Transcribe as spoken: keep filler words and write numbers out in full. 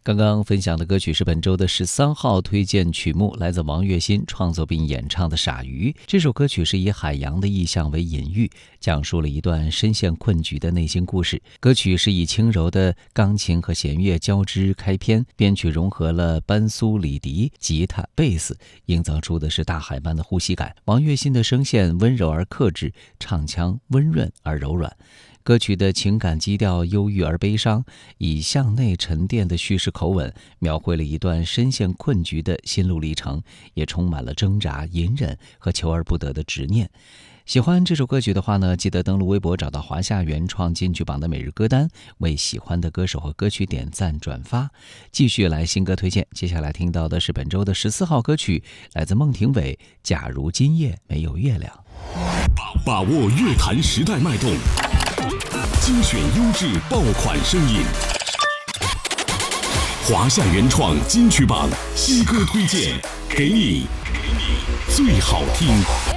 刚刚分享的歌曲是本周的十三号推荐曲目，来自王栎鑫创作并演唱的《傻鱼》。这首歌曲是以海洋的意象为隐喻，讲述了一段深陷困局的内心故事。歌曲是以轻柔的钢琴和弦乐交织开篇，编曲融合了班苏、里迪、吉他、贝斯，营造出的是大海般的呼吸感。王栎鑫的声线温柔而克制，唱腔温润而柔软。歌曲的情感基调忧郁而悲伤，以向内沉淀的叙事口吻，描绘了一段深陷困局的心路历程，也充满了挣扎、隐忍和求而不得的执念。喜欢这首歌曲的话呢，记得登录微博找到华夏原创金曲榜的每日歌单，为喜欢的歌手和歌曲点赞转发。继续来新歌推荐，接下来听到的是本周的十四号歌曲，来自孟庭苇，假如今夜没有月亮。 把握乐坛时代脉动，精选优质爆款声音，华夏原创金曲榜新歌推荐，给你最好听。